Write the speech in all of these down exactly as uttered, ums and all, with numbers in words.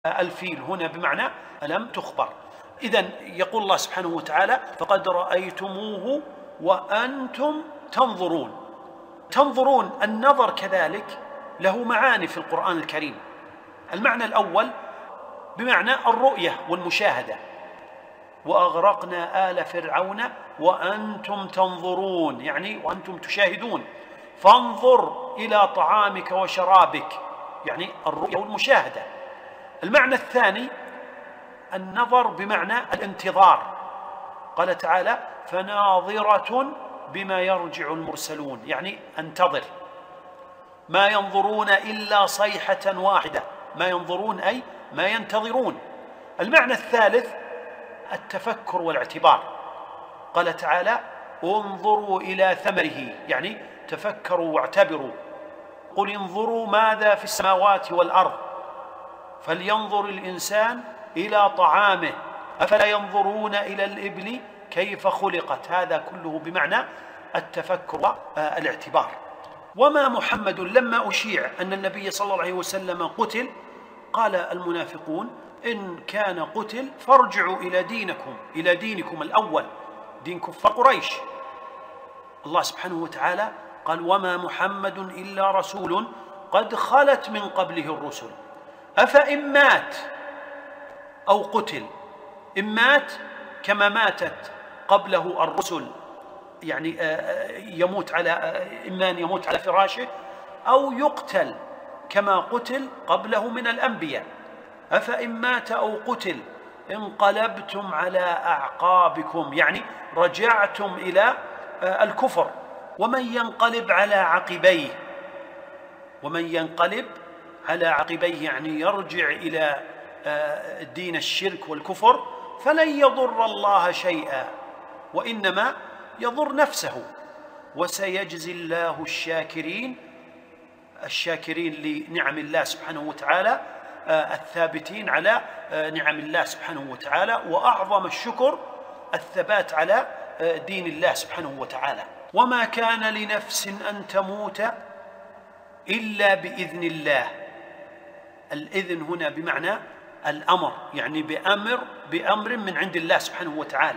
الفيل هنا بمعنى ألم تخبر. إذن يقول الله سبحانه وتعالى: فقد رأيتموه وأنتم تنظرون. تنظرون، النظر كذلك له معاني في القرآن الكريم. المعنى الأول بمعنى الرؤية والمشاهدة: وأغرقنا آل فرعون وأنتم تنظرون، يعني وأنتم تشاهدون. فانظر إلى طعامك وشرابك، يعني الرؤية والمشاهدة. المعنى الثاني النظر بمعنى الانتظار. قال تعالى: فناظرة بما يرجع المرسلون، يعني انتظر. ما ينظرون إلا صيحة واحدة، ما ينظرون أي ما ينتظرون. المعنى الثالث التفكر والاعتبار. قال تعالى: انظروا إلى ثمره، يعني تفكروا واعتبروا. قل انظروا ماذا في السماوات والأرض فلينظر الإنسان إلى طعامه أفلا ينظرون إلى الإبل كيف خلقت. هذا كله بمعنى التفكر والاعتبار. وما محمد، لما أشيع أن النبي صلى الله عليه وسلم قتل، قال المنافقون: إن كان قتل فارجعوا إلى دينكم، إلى دينكم الأول، دين كفار قريش. الله سبحانه وتعالى قال: وما محمد إلا رسول قد خلت من قبله الرسل أفإن مات أو قتل. إن مات كما ماتت قبله الرسل، يعني يموت على إما أن يموت على فراشه أو يقتل كما قتل قبله من الأنبياء. أفإن مات أو قتل انقلبتم على أعقابكم، يعني رجعتم إلى الكفر. ومن ينقلب على عقبيه، ومن ينقلب على عقبيه يعني يرجع إلى دين الشرك والكفر، فلن يضر الله شيئا وإنما يضر نفسه. وسيجزي الله الشاكرين، الشاكرين لنعم الله سبحانه وتعالى، الثابتين على نعم الله سبحانه وتعالى. وأعظم الشكر الثبات على دين الله سبحانه وتعالى. وما كان لنفس أن تموت إلا بإذن الله. الإذن هنا بمعنى الأمر، يعني بأمر بأمر من عند الله سبحانه وتعالى.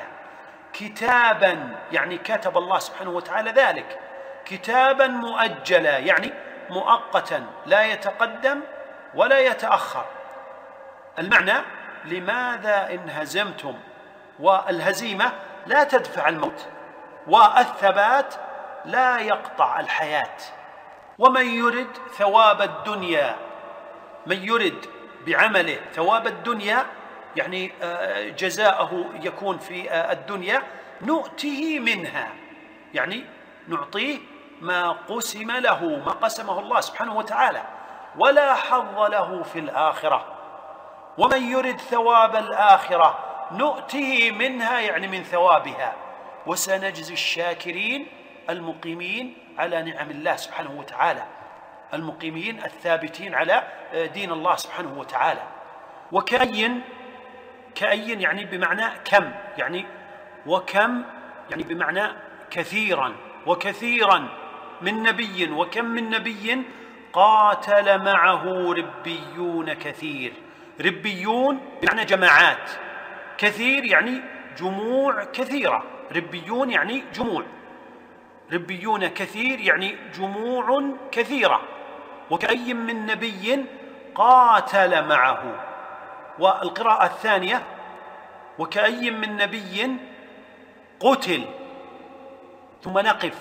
كتابا، يعني كتب الله سبحانه وتعالى ذلك. كتابا مؤجلا، يعني مؤقتا لا يتقدم ولا يتأخر. المعنى: لماذا إن هزمتم؟ والهزيمة لا تدفع الموت، والثبات لا يقطع الحياة. ومن يرد ثواب الدنيا، من يرد بعمله ثواب الدنيا، يعني جزاءه يكون في الدنيا، نؤته منها، يعني نعطيه ما قسم له، ما قسمه الله سبحانه وتعالى، ولا حظ له في الآخرة. ومن يرد ثواب الآخرة نؤته منها، يعني من ثوابها. وسنجزي الشاكرين المقيمين على نعم الله سبحانه وتعالى، المقيمين الثابتين على دين الله سبحانه وتعالى. وكأين، كأين يعني بمعنى كم، يعني وكم يعني بمعنى كثيرا، وكثيرا من نبي، وكم من نبي قاتل معه ربيون كثير. ربيون بمعنى جماعات، كثير يعني جموع كثيرة. ربيون يعني جموع، ربيون كثير يعني جموع كثيرة. وكأي من نبي قاتل معه. والقراءة الثانية: وكأي من نبي قتل، ثم نقف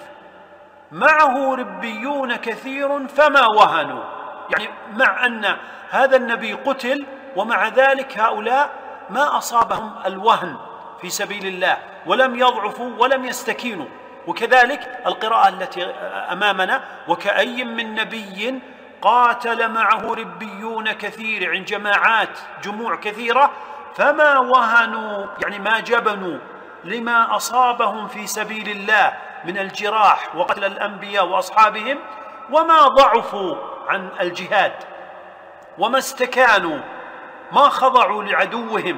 معه ربيون كثير فما وهنوا، يعني مع أن هذا النبي قتل ومع ذلك هؤلاء ما أصابهم الوهن في سبيل الله، ولم يضعفوا ولم يستكينوا. وكذلك القراءة التي أمامنا: وكأي من نبي قاتل معه ربيون كثير، عن جماعات جموع كثيرة، فما وهنوا يعني ما جبنوا لما أصابهم في سبيل الله من الجراح وقتل الأنبياء وأصحابهم، وما ضعفوا عن الجهاد، وما استكانوا، ما خضعوا لعدوهم،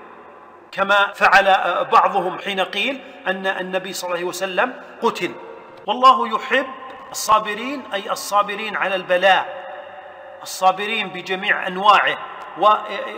كما فعل بعضهم حين قيل أن النبي صلى الله عليه وسلم قتل. والله يحب الصابرين، أي الصابرين على البلاء، الصابرين بجميع أنواعه،